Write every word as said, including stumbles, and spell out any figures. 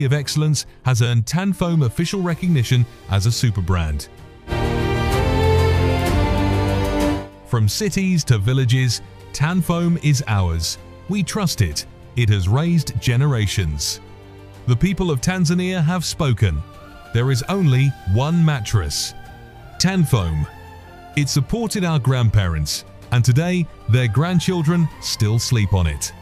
of excellence has earned Tanfoam official recognition as a super brand. From cities to villages, Tanfoam is ours. We trust it. It has raised generations. The people of Tanzania have spoken. There is only one mattress, Tanfoam. It supported our grandparents, and today their grandchildren still sleep on it.